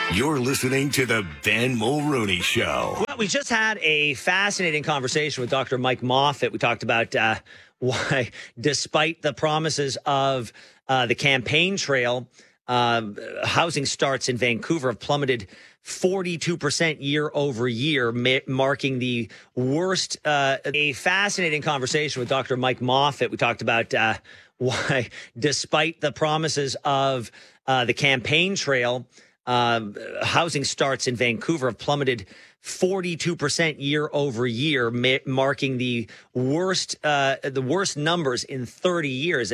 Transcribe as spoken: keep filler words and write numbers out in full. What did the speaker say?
You're listening to the Ben Mulrooney Show. Well, we just had a fascinating conversation with Doctor Mike Moffat. We talked about uh, why, despite the promises of uh, the campaign trail, uh, housing starts in Vancouver have plummeted forty-two percent year over year, ma- marking the worst. Uh, a fascinating conversation with Doctor Mike Moffat. We talked about uh, why, despite the promises of uh, the campaign trail, Uh, housing starts in Vancouver have plummeted forty-two percent year over year, ma- marking the worst uh, the worst numbers in thirty years.